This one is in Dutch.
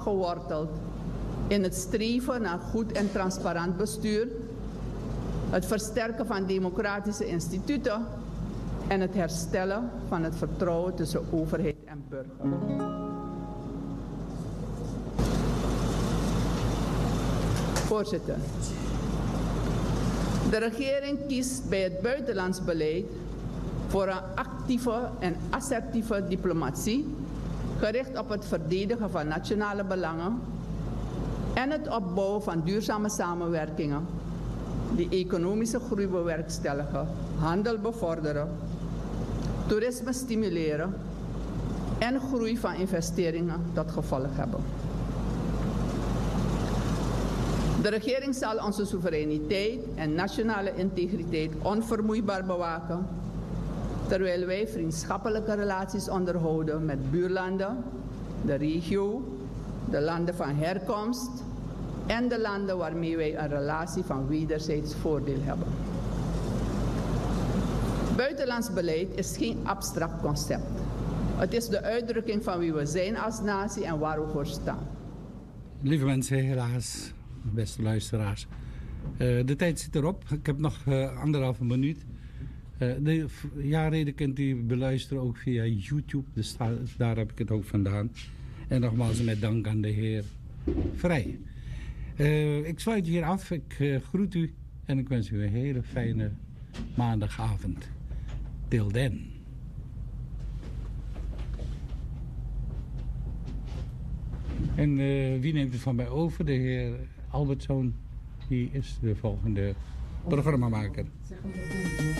geworteld in het streven naar goed en transparant bestuur, het versterken van democratische instituten en het herstellen van het vertrouwen tussen overheid en burger. Voorzitter, de regering kiest bij het buitenlands beleid voor een actieve en assertieve diplomatie, gericht op het verdedigen van nationale belangen en het opbouwen van duurzame samenwerkingen die economische groei bewerkstelligen, handel bevorderen, toerisme stimuleren en groei van investeringen tot gevolg hebben. De regering zal onze soevereiniteit en nationale integriteit onvermoeibaar bewaken, terwijl wij vriendschappelijke relaties onderhouden met buurlanden, de regio, de landen van herkomst en de landen waarmee wij een relatie van wederzijds voordeel hebben. Buitenlands beleid is geen abstract concept. Het is de uitdrukking van wie we zijn als natie en waar we voor staan. Lieve mensen, helaas, beste luisteraars. De tijd zit erop. Ik heb nog 1,5 minuut. De jaarreden kunt u beluisteren ook via YouTube. Dus daar heb ik het ook vandaan. En nogmaals met dank aan de heer Vrij. Ik sluit hier af. Ik groet u en ik wens u een hele fijne maandagavond. Till then. En wie neemt het van mij over? De heer Albertzoon. Die is de volgende programmamaker.